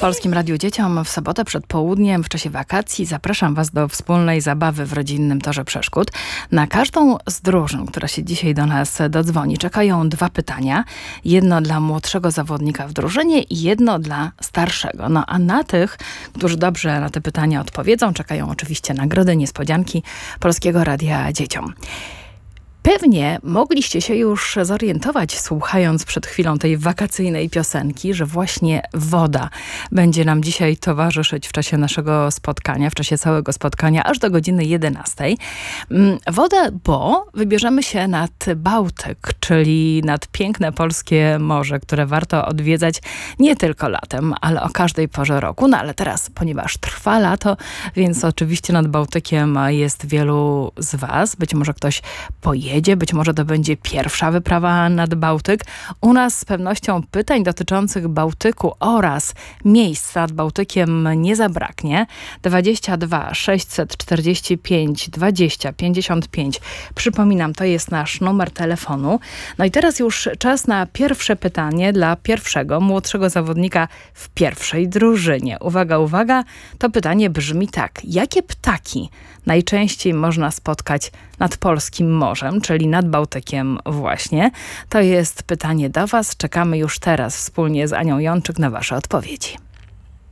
Polskim Radiu Dzieciom w sobotę przed południem w czasie wakacji zapraszam Was do wspólnej zabawy w rodzinnym torze przeszkód. Na każdą z drużyn, która się dzisiaj do nas dodzwoni, czekają 2 pytania. Jedno dla młodszego zawodnika w drużynie i jedno dla starszego. No a na tych, którzy dobrze na te pytania odpowiedzą, czekają oczywiście nagrody, niespodzianki Polskiego Radia Dzieciom. Pewnie mogliście się już zorientować, słuchając przed chwilą tej wakacyjnej piosenki, że właśnie woda będzie nam dzisiaj towarzyszyć w czasie naszego spotkania, w czasie całego spotkania, aż do godziny 11. Woda, bo wybierzemy się nad Bałtyk, czyli nad piękne polskie morze, które warto odwiedzać nie tylko latem, ale o każdej porze roku. No ale teraz, ponieważ trwa lato, więc oczywiście nad Bałtykiem jest wielu z Was. Być może ktoś pojedzie, być może to będzie pierwsza wyprawa nad Bałtyk. U nas z pewnością pytań dotyczących Bałtyku oraz miejsc nad Bałtykiem nie zabraknie. 22 645 20 55. Przypominam, to jest nasz numer telefonu. No i teraz już czas na pierwsze pytanie dla pierwszego, młodszego zawodnika w pierwszej drużynie. Uwaga, uwaga, to pytanie brzmi tak. Jakie ptaki najczęściej można spotkać nad polskim morzem, czyli nad Bałtykiem właśnie? To jest pytanie do Was. Czekamy już teraz wspólnie z Anią Jączyk na Wasze odpowiedzi.